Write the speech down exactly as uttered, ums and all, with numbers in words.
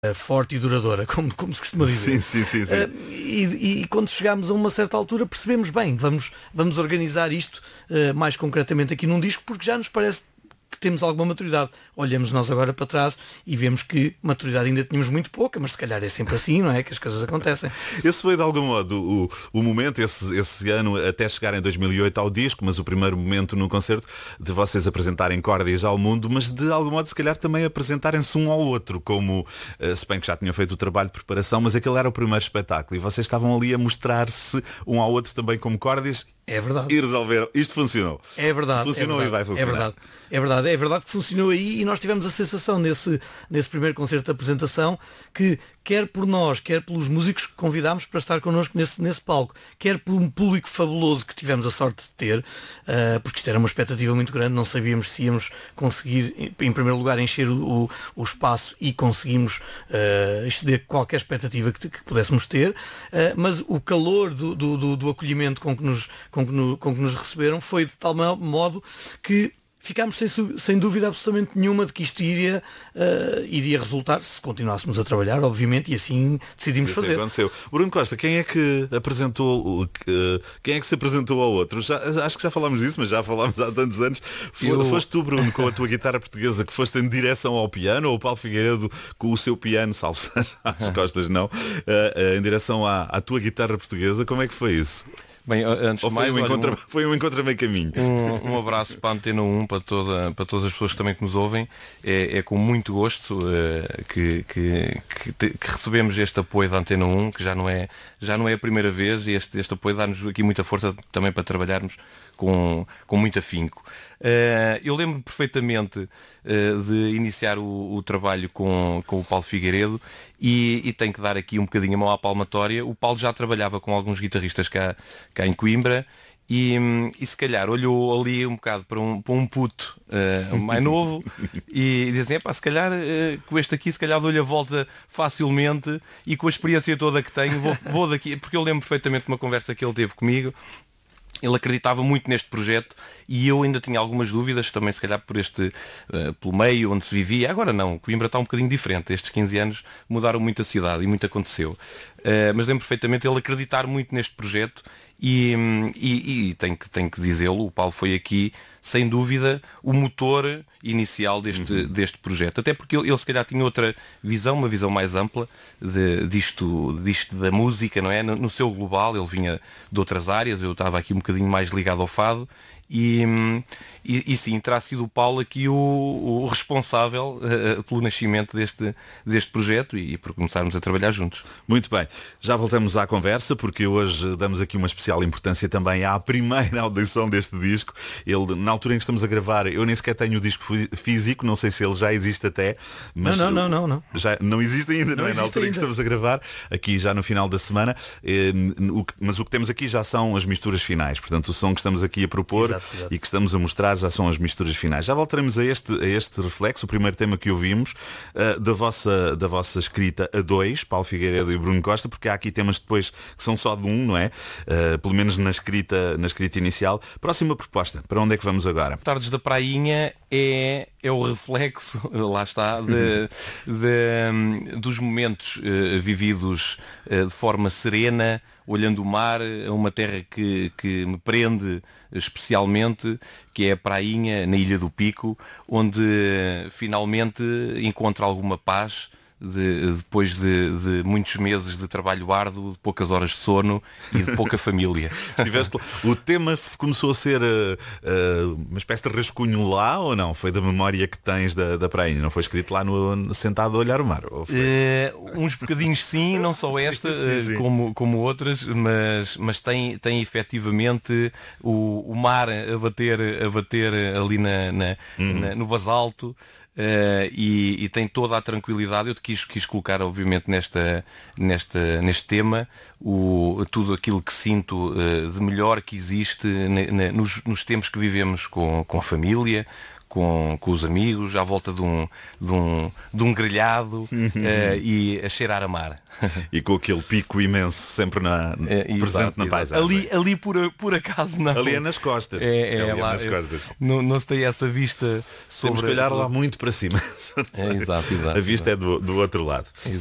forte e duradoura, como, como se costuma dizer. Sim, sim, sim, sim. Uh, e, e quando chegámos a uma certa altura percebemos bem, vamos, vamos organizar isto uh, mais concretamente aqui num disco, porque já nos parece que temos alguma maturidade. Olhamos nós agora para trás e vemos que maturidade ainda tínhamos muito pouca, mas se calhar é sempre assim, não é? Que as coisas acontecem. Esse foi de algum modo o, o momento, esse, esse ano, até chegar em dois mil e oito ao disco, mas o primeiro momento no concerto de vocês apresentarem Córdias ao mundo, mas de algum modo se calhar também apresentarem-se um ao outro, como, se bem que já tinham feito o trabalho de preparação, mas aquele era o primeiro espetáculo e vocês estavam ali a mostrar-se um ao outro também como Córdias. É verdade. E resolveram. Isto funcionou. É verdade. Funcionou é verdade, e vai funcionar. É verdade. É verdade. É verdade que funcionou aí e nós tivemos a sensação nesse, nesse primeiro concerto de apresentação que quer por nós, quer pelos músicos que convidámos para estar connosco nesse, nesse palco, quer por um público fabuloso que tivemos a sorte de ter, uh, porque isto era uma expectativa muito grande, não sabíamos se íamos conseguir, em primeiro lugar, encher o, o espaço e conseguimos uh, exceder qualquer expectativa que, que pudéssemos ter, uh, mas o calor do, do, do, do acolhimento com que, nos, com, que no, com que nos receberam foi de tal modo que ficámos sem, sem dúvida absolutamente nenhuma de que isto iria, uh, iria resultar se continuássemos a trabalhar, obviamente, e assim decidimos fazer. Aconteceu. Bruno Costa, quem é que apresentou, uh, quem é que se apresentou ao outro? Já, acho que já falámos disso, mas já falámos há tantos anos. Eu... Foste tu, Bruno, com a tua guitarra portuguesa, que foste em direção ao piano, ou o Paulo Figueiredo com o seu piano, salvo às costas, não, uh, uh, em direção à, à tua guitarra portuguesa? Como é que foi isso? Bem, antes Ou foi, mais, um olha, encontro, um, foi um encontro a meio caminho. Um, um abraço para a Antena um, para, toda, para todas as pessoas que também que nos ouvem. É, é com muito gosto uh, que, que, que, que recebemos este apoio da Antena um, que já não é, já não é a primeira vez, e este, este apoio dá-nos aqui muita força também para trabalharmos com, com muito afinco. Uh, eu lembro perfeitamente uh, de iniciar o, o trabalho com, com o Paulo Figueiredo e, e tenho que dar aqui um bocadinho a mão à palmatória. O Paulo já trabalhava com alguns guitarristas cá, cá em Coimbra e, e se calhar olhou ali um bocado para um, para um puto uh, mais novo e dizia assim, epá, se calhar uh, com este aqui se calhar dou-lhe a volta facilmente e com a experiência toda que tenho vou, vou daqui, porque eu lembro perfeitamente de uma conversa que ele teve comigo. Ele acreditava muito neste projeto e eu ainda tinha algumas dúvidas, também se calhar por este, uh, pelo meio onde se vivia. Agora não, Coimbra está um bocadinho diferente. Estes quinze anos mudaram muito a cidade e muito aconteceu. Uh, mas lembro perfeitamente ele acreditar muito neste projeto e, e, e tenho que, tenho que dizê-lo, o Paulo foi aqui, sem dúvida, o motor inicial deste, uhum. deste projeto. Até porque ele, ele se calhar tinha outra visão, uma visão mais ampla de, disto, disto da música, não é? No, no seu global, ele vinha de outras áreas, eu estava aqui um bocadinho mais ligado ao fado. E, e, e sim, terá sido o Paulo aqui o, o responsável uh, pelo nascimento deste, deste projeto e, e por começarmos a trabalhar juntos. Muito bem, já voltamos à conversa porque hoje damos aqui uma especial importância também à primeira audição deste disco. Ele, na altura em que estamos a gravar, eu nem sequer tenho o disco físico, não sei se ele já existe até, mas não, não, não, não. Já não existe ainda, não, não é? Na altura ainda. Em que estamos a gravar, aqui já no final da semana, eh, o que, mas o que temos aqui já são as misturas finais, portanto o som que estamos aqui a propor. Exato. Exato. E que estamos a mostrar já são as misturas finais. Já voltaremos a este, a este reflexo, o primeiro tema que ouvimos, uh, da, vossa, da vossa escrita a dois, Paulo Figueiredo e Bruno Costa, porque há aqui temas depois que são só de um, não é? Uh, pelo menos na escrita, na escrita inicial. Próxima proposta, para onde é que vamos agora? Tardes da Prainha é, é o reflexo, lá está, de, de, dos momentos uh, vividos uh, de forma serena, olhando o mar, a uma terra que, que me prende especialmente, que é a Prainha, na Ilha do Pico, onde finalmente encontro alguma paz de, depois de, de muitos meses de trabalho árduo, de poucas horas de sono e de pouca família. Estiveste, o tema começou a ser uh, uh, uma espécie de rascunho lá ou não? Foi da memória que tens da, da Prainha? Não foi escrito lá no, sentado a olhar o mar? Ou foi? Uh, uns bocadinhos sim, não só esta, sim, sim, sim. Uh, como, como outras, mas, mas tem, tem efetivamente o, o mar a bater, a bater ali na, na, uhum. na, no basalto. Uh, e, e tem toda a tranquilidade. Eu te quis, quis colocar obviamente nesta, nesta, neste tema o, tudo aquilo que sinto uh, de melhor que existe ne, ne, nos, nos tempos que vivemos com, com a família, com, com os amigos, à volta de um, de um, de um grelhado uhum. uh, e a cheirar a mar. E com aquele pico imenso sempre na, é, presente exato, na paisagem. Ali, ali por, por acaso não. Ali é nas costas. É, é, é lá, nas costas. Não, não se tem essa vista sobre... Temos que olhar lá muito para cima. É, exato, exato, a vista exato. é do, do outro lado.